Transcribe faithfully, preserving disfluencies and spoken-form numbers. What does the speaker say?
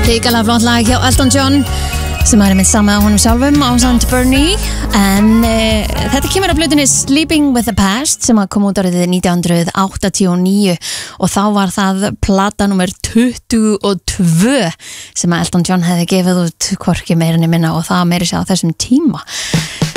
Ríkala flott lag hjá Elton John sem er mitt sama á honum sjálfum á samt Bernie en uh, þetta kemur af plötunni Sleeping with the Past sem kom út árið nítján hundruð áttatíu og níu og þá var það plata númer tuttugu og tvö sem Elton John hefði gefið út hvorki meira en minna og það meiri sér á þessum tíma